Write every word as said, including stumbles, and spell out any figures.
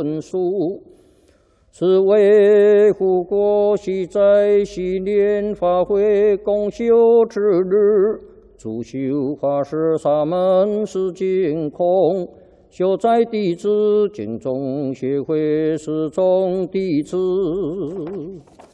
文书。是为护国喜在昔年法会公休之日，主修法师沙门是净空。修在弟子敬重协会始终弟子。